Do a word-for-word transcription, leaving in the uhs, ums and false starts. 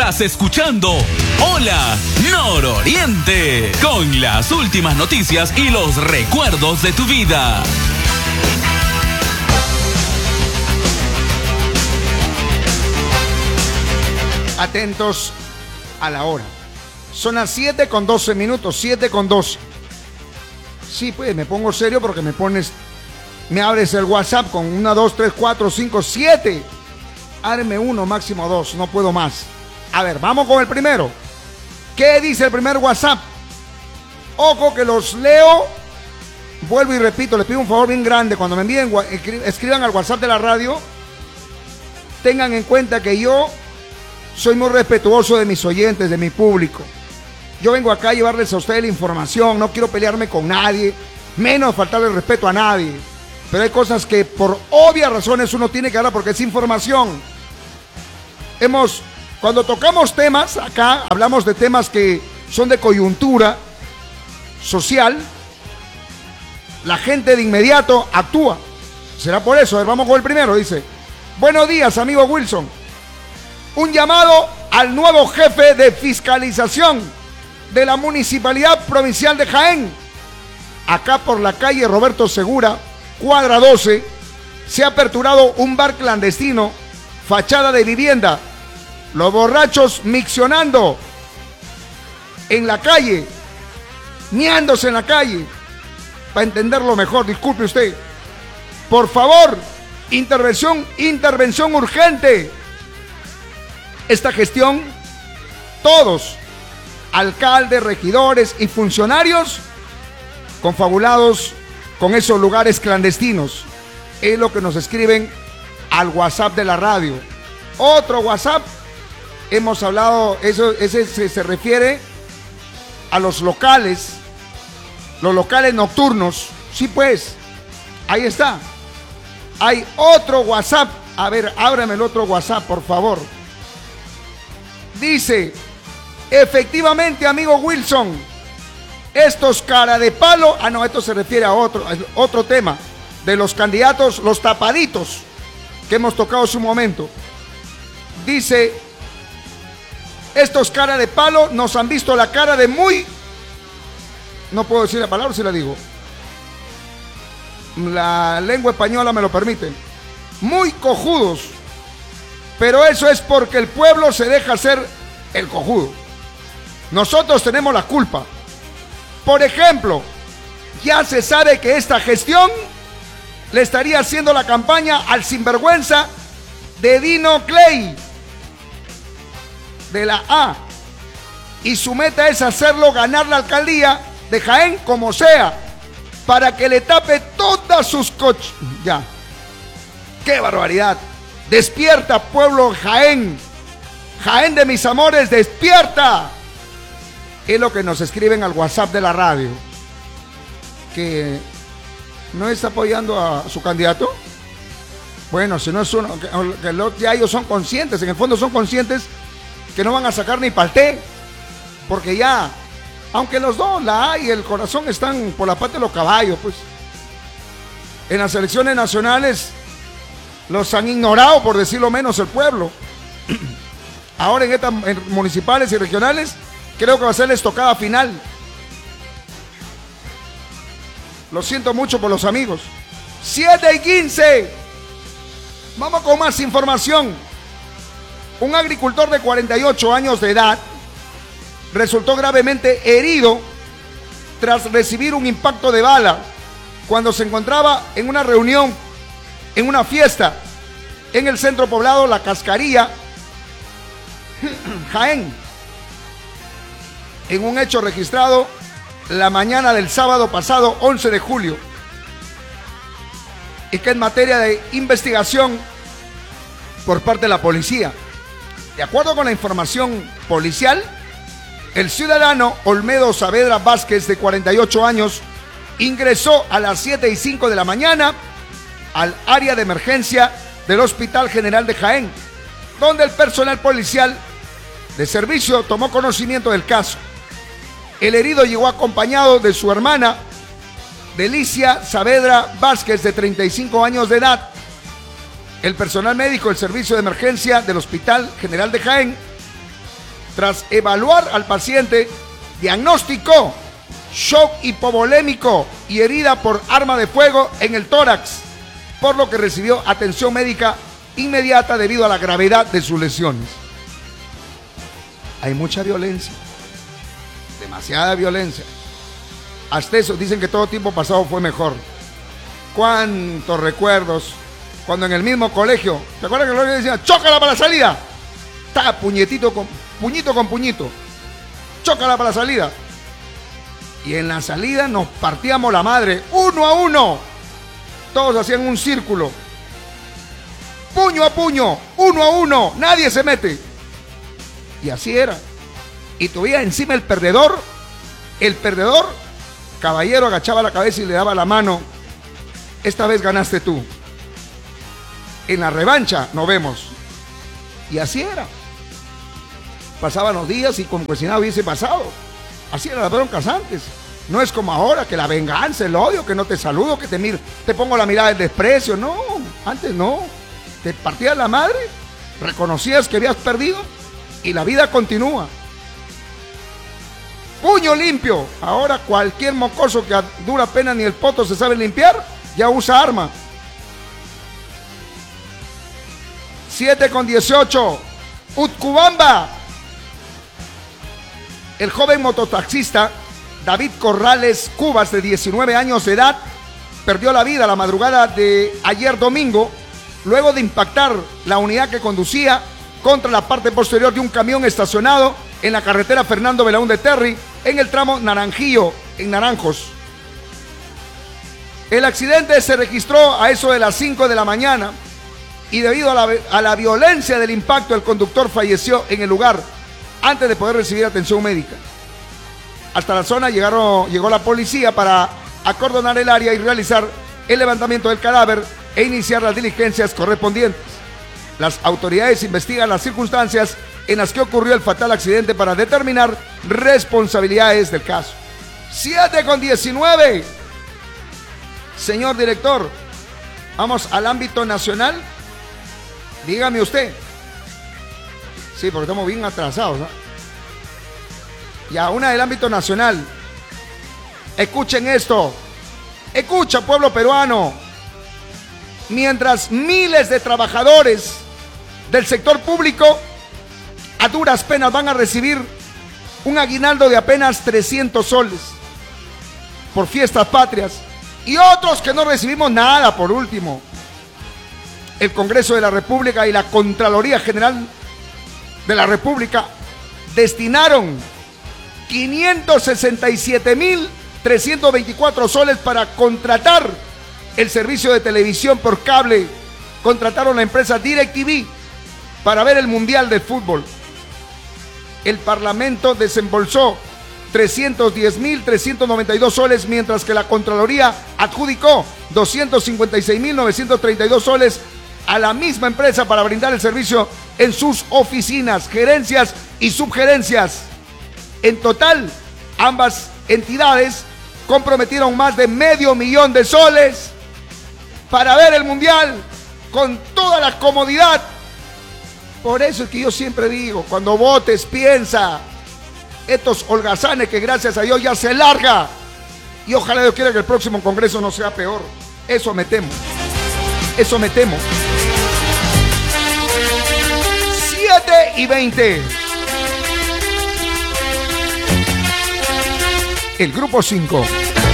Estás escuchando Hola Nororiente, con las últimas noticias y los recuerdos de tu vida. Atentos a la hora. Son las siete con doce minutos, siete con doce. Sí, pues me pongo serio porque me pones, me abres el WhatsApp con una, dos, tres, cuatro, cinco, siete. Ábreme uno, máximo dos, no puedo más. A ver, vamos con el primero. ¿Qué dice el primer WhatsApp? Ojo que los leo. Vuelvo y repito, les pido un favor bien grande. Cuando me envíen, escriban al WhatsApp de la radio. Tengan en cuenta que yo soy muy respetuoso de mis oyentes, de mi público. Yo vengo acá a llevarles a ustedes la información. No quiero pelearme con nadie, menos faltarle respeto a nadie. Pero hay cosas que por obvias razones uno tiene que hablar porque es información. Hemos... Cuando tocamos temas, acá hablamos de temas que son de coyuntura social, la gente de inmediato actúa. ¿Será por eso? A ver, vamos con el primero, dice. Buenos días, amigo Wilson. Un llamado al nuevo jefe de fiscalización de la Municipalidad Provincial de Jaén. Acá por la calle Roberto Segura, cuadra doce, se ha aperturado un bar clandestino, fachada de vivienda. Los borrachos miccionando en la calle, miándose en la calle. Para entenderlo mejor, disculpe usted. Por favor, intervención, intervención urgente. Esta gestión, todos, alcaldes, regidores y funcionarios, confabulados con esos lugares clandestinos. Es lo que nos escriben al WhatsApp de la radio. Otro WhatsApp. Hemos hablado, eso, ese se, se refiere a los locales, los locales nocturnos. Sí, pues, ahí está. Hay otro WhatsApp. A ver, ábreme el otro WhatsApp, por favor. Dice, efectivamente, amigo Wilson, estos cara de palo, ah, no, esto se refiere a otro, a otro tema, de los candidatos, los tapaditos, que hemos tocado hace un momento. Dice... Estos cara de palo nos han visto la cara de muy... No puedo decir la palabra si la digo. La lengua española me lo permite. Muy cojudos. Pero eso es porque el pueblo se deja ser el cojudo. Nosotros tenemos la culpa. Por ejemplo, ya se sabe que esta gestión le estaría haciendo la campaña al sinvergüenza de Dino Clay, de la A, y su meta es hacerlo ganar la alcaldía de Jaén como sea, para que le tape todas sus coches. Ya, qué barbaridad. Despierta, pueblo Jaén, Jaén de mis amores, despierta. Es lo que nos escriben al WhatsApp de la radio, que no está apoyando a su candidato. Bueno, si no es uno, que, que ya ellos son conscientes, en el fondo son conscientes que no van a sacar ni palté, porque ya, aunque los dos, la A y el corazón, están por la parte de los caballos, pues en las elecciones nacionales los han ignorado, por decirlo menos, el pueblo. Ahora en estas en municipales y regionales creo que va a ser la estocada final. Lo siento mucho por los amigos. siete y quince. Vamos con más información. Un agricultor de cuarenta y ocho años de edad resultó gravemente herido tras recibir un impacto de bala cuando se encontraba en una reunión, en una fiesta, en el centro poblado La Cascarilla, Jaén, en un hecho registrado la mañana del sábado pasado, once de julio, y que en materia de investigación por parte de la policía. De acuerdo con la información policial, el ciudadano Olmedo Saavedra Vázquez, de cuarenta y ocho años, ingresó a las siete y cinco de la mañana al área de emergencia del Hospital General de Jaén, donde el personal policial de servicio tomó conocimiento del caso. El herido llegó acompañado de su hermana, Delicia Saavedra Vázquez, de treinta y cinco años de edad. El personal médico del servicio de emergencia del Hospital General de Jaén Tras evaluar al paciente, diagnosticó shock hipovolémico y herida por arma de fuego en el tórax, por lo que recibió atención médica inmediata debido a la gravedad de sus lesiones. Hay mucha violencia, demasiada violencia. Hasta eso, dicen que todo tiempo pasado fue mejor. Cuántos recuerdos, cuando en el mismo colegio, ¿te acuerdas que el colegio decía, chócala para la salida? Está puñetito con, puñito con puñito, chócala para la salida. Y en la salida nos partíamos la madre, uno a uno. Todos hacían un círculo, puño a puño, uno a uno, nadie se mete. Y así era. Y todavía encima el perdedor, el perdedor, caballero, agachaba la cabeza y le daba la mano. Esta vez ganaste tú. En la revancha nos vemos. Y así era. Pasaban los días y como que si nada hubiese pasado. Así eran las broncas antes. No es como ahora, que la venganza, el odio, que no te saludo, que te miro, te pongo la mirada del desprecio. No, antes no. Te partías la madre, reconocías que habías perdido y la vida continúa. Puño limpio. Ahora cualquier mocoso que a dura pena ni el poto se sabe limpiar, ya usa arma. siete con dieciocho. Utcubamba. El joven mototaxista David Corrales Cubas, de diecinueve años de edad, perdió la vida la madrugada de ayer domingo, luego de impactar la unidad que conducía contra la parte posterior de un camión estacionado en la carretera Fernando Belaúnde Terry, en el tramo Naranjillo, en Naranjos. El accidente se registró a eso de las cinco de la mañana y debido a la, a la violencia del impacto, el conductor falleció en el lugar antes de poder recibir atención médica. Hasta la zona llegaron, llegó la policía para acordonar el área y realizar el levantamiento del cadáver e iniciar las diligencias correspondientes. Las autoridades investigan las circunstancias en las que ocurrió el fatal accidente para determinar responsabilidades del caso. siete con diecinueve. Señor director, vamos al ámbito nacional. Dígame usted. Sí, porque estamos bien atrasados, ¿no? Ya, una del ámbito nacional. Escuchen esto. Escucha, pueblo peruano. Mientras miles de trabajadores del sector público a duras penas van a recibir un aguinaldo de apenas trescientos soles por fiestas patrias, y otros que no recibimos nada, por último, el Congreso de la República y la Contraloría General de la República destinaron quinientos sesenta y siete mil trescientos veinticuatro soles para contratar el servicio de televisión por cable. Contrataron la empresa DirecTV para ver el Mundial de Fútbol. El Parlamento desembolsó trescientos diez mil trescientos noventa y dos soles, mientras que la Contraloría adjudicó doscientos cincuenta y seis mil novecientos treinta y dos soles a la misma empresa para brindar el servicio en sus oficinas, gerencias y subgerencias. En total, ambas entidades comprometieron más de medio millón de soles para ver el Mundial con toda la comodidad. Por eso es que yo siempre digo, cuando votes, piensa, estos holgazanes que gracias a Dios ya se larga, y ojalá Dios quiera que el próximo Congreso no sea peor. Eso me temo, eso me temo. siete y veinte. El grupo cinco.